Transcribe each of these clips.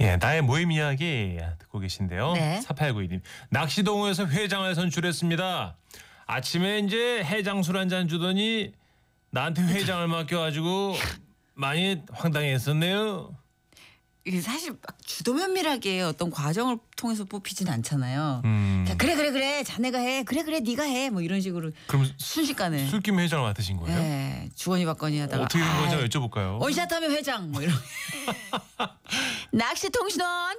예, 나의 모임 이야기 듣고 계신데요. 네. 4892님. 낚시동호회에서 회장을 선출했습니다. 아침에 이제 해장술 한 잔 주더니 나한테 회장을 맡겨가지고 많이 황당했었네요. 이게 사실 막 주도 면밀하게 어떤 과정을 통해서 뽑히진 않잖아요. 그냥 그래 자네가 해. 그래 네가 해. 뭐 이런 식으로 그럼 순식간에. 술김에 회장을 맡으신 거예요? 네. 주거니 받거니 하다가 어떻게 된 건지 여쭤볼까요? 원샷하면 회장 뭐 이런. 낚시통신원.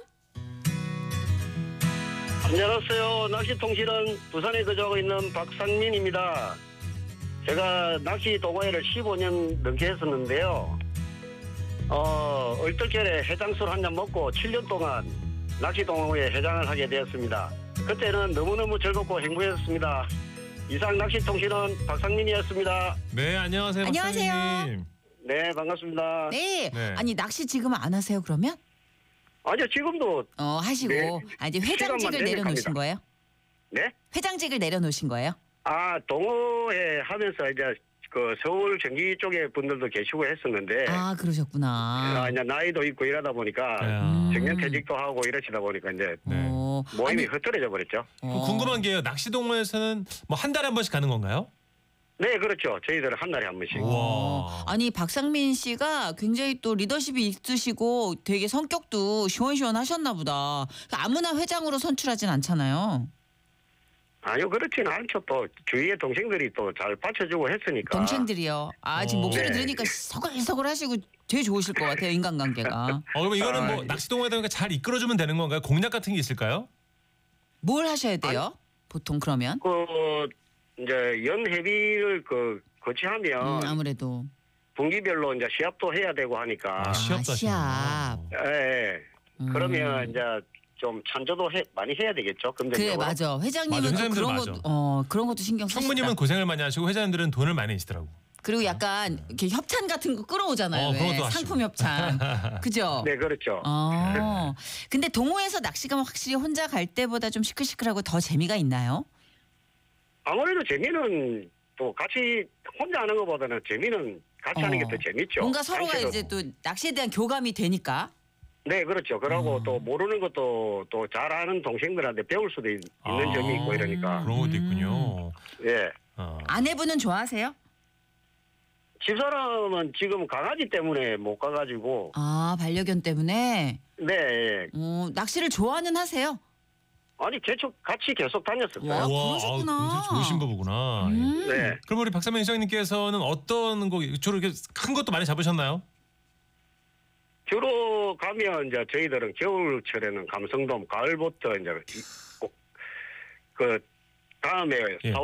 안녕하세요. 낚시통신은 부산에 거주하고 있는 박상민입니다. 제가 낚시 동호회를 15년 넘게 했었는데요. 얼떨결에 해장술 한 잔 먹고 7년 동안 낚시 동호회 회장을 하게 되었습니다. 그때는 너무너무 즐겁고 행복했습니다. 이상 낚시통신은 박상민이었습니다. 네, 안녕하세요. 안녕하세요. 박사님. 네, 반갑습니다. 네. 네. 아니 낚시 지금 안 하세요 그러면? 아니요, 지금도. 하시고 네. 이제 시간만 회장직을 되면 내려놓으신 갑니다. 거예요? 네? 회장직을 내려놓으신 거예요? 동호회 하면서 이제 그 서울 경기 쪽에 분들도 계시고 했었는데. 그러셨구나. 이제 나이도 있고 이러다 보니까 정년퇴직도 하고 이러시다 보니까 이제 네. 모임이 아니, 흩어져 버렸죠. 그럼 궁금한 게요. 낚시동호회에서는 뭐 한 달에 한 번씩 가는 건가요? 네, 그렇죠. 저희들은 한 달에 한 번씩. 우와. 아니 박상민 씨가 굉장히 또 리더십이 있으시고 되게 성격도 시원시원하셨나 보다. 아무나 회장으로 선출하진 않잖아요. 아니요, 그렇지는 않죠. 또 주위에 동생들이 또 잘 받쳐주고 했으니까. 동생들이요. 지금 목소리 네. 들으니까 서글서글 하시고 되게 좋으실 것 같아요. 인간관계가. 그럼 이거는 뭐 예. 낚시동호회다 보니까 잘 이끌어주면 되는 건가요? 공략 같은 게 있을까요? 뭘 하셔야 돼요? 보통 그러면? 이제 연회비를 거치하면 아무래도. 분기별로 이제 시합도 해야 되고 하니까. 시합도 시합. 하시는구나. 예. 그러면 이제 좀 찬조도 많이 해야 되겠죠. 그래 금전적으로. 맞아. 회장님은 맞아, 또 회장님들 그런 맞아. 그런 것도 신경 쓰시다. 총무님은 고생을 많이 하시고 회장님들은 돈을 많이 내시더라고. 그리고 약간 이렇게 협찬 같은 거 끌어오잖아요. 그런 왜? 것도 하시고. 상품 협찬. 그죠? 네, 그렇죠. 근데 동호회에서 낚시 가면 확실히 혼자 갈 때보다 좀 시끌시끌하고 더 재미가 있나요? 아무래도 재미는 또 같이 혼자 하는 것보다는 재미는 같이 하는 게 더 재밌죠. 뭔가 서로가 단체로. 이제 또 낚시에 대한 교감이 되니까. 네, 그렇죠. 그러고 또 모르는 것도 또 잘하는 동생들한테 배울 수도 있는 점이 있고 이러니까. 그런 것도 있군요. 예. 아내분은 좋아하세요? 집사람은 지금 강아지 때문에 못 가가지고. 반려견 때문에. 네. 예. 낚시를 좋아는 하세요? 아니 같이 계속 다녔었어요. 와. 우와, 그러셨구나. 굉장히 좋으신 부부구나. 네. 그럼 우리 박상민 회장님께서는 어떤 거 주로 이렇게 큰 것도 많이 잡으셨나요? 주로 가면 이제 저희들은 겨울철에는 감성돔, 가을부터 이제 꼭 그 다음에 예.